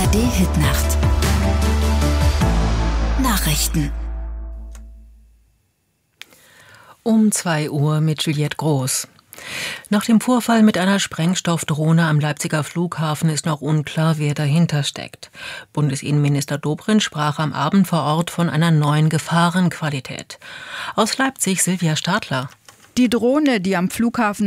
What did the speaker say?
ARD-Hitnacht. Nachrichten. Um 2 Uhr mit Juliette Groß. Nach dem Vorfall mit einer Sprengstoffdrohne am Leipziger Flughafen ist noch unklar, wer dahinter steckt. Bundesinnenminister Dobrindt sprach am Abend vor Ort von einer neuen Gefahrenqualität. Aus Leipzig Silvia Stadler. Die Drohne, die am Flughafen